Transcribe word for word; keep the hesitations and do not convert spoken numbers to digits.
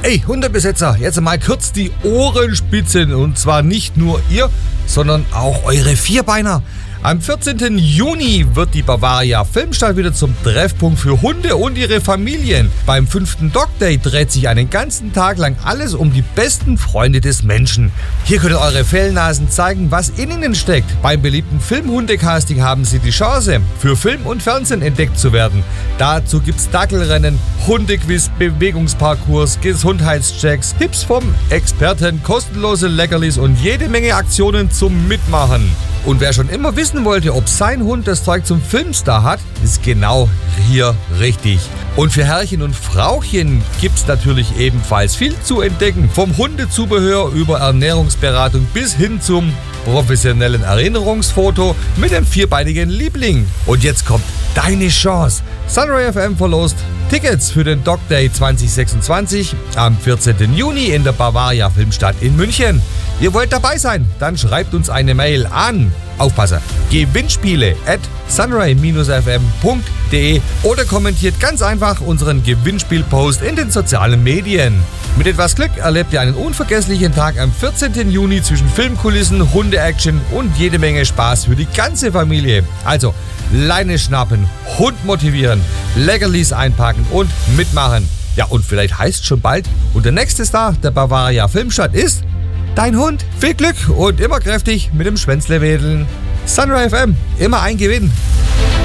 Ey, Hundebesitzer, jetzt mal kurz die Ohren spitzen. Und zwar nicht nur ihr, sondern auch eure Vierbeiner. Am vierzehnten Juni wird die Bavaria Filmstadt wieder zum Treffpunkt für Hunde und ihre Familien. Beim fünften Dog Day dreht sich einen ganzen Tag lang alles um die besten Freunde des Menschen. Hier könnt ihr eure Fellnasen zeigen, was in ihnen steckt. Beim beliebten Filmhundecasting haben sie die Chance, für Film und Fernsehen entdeckt zu werden. Dazu gibt's Dackelrennen, Hundequiz, Bewegungsparcours, Gesundheitschecks, Tipps vom Experten, kostenlose Leckerlis und jede Menge Aktionen zum Mitmachen. Und wer schon immer wissen wollte, ob sein Hund das Zeug zum Filmstar hat, ist genau hier richtig. Und für Herrchen und Frauchen gibt's natürlich ebenfalls viel zu entdecken. Vom Hundezubehör über Ernährungsberatung bis hin zum professionellen Erinnerungsfoto mit dem vierbeinigen Liebling. Und jetzt kommt deine Chance. Sunray F M verlost Tickets für den Dog Day zwanzig sechsundzwanzig am vierzehnten Juni in der Bavaria Filmstadt in München. Ihr wollt dabei sein? Dann schreibt uns eine Mail an, aufpasse, gewinnspiele at sunray dash f m punkt d e oder kommentiert ganz einfach unseren Gewinnspielpost in den sozialen Medien. Mit etwas Glück erlebt ihr einen unvergesslichen Tag am vierzehnten Juni zwischen Filmkulissen, Hunde-Action und jede Menge Spaß für die ganze Familie. Also Leine schnappen, Hund motivieren, Leckerlis einpacken und mitmachen. Ja, und vielleicht heißt es schon bald, und der nächste Star der Bavaria Filmstadt ist dein Hund. Viel Glück und immer kräftig mit dem Schwänzle wedeln. Sunray F M, immer ein Gewinn.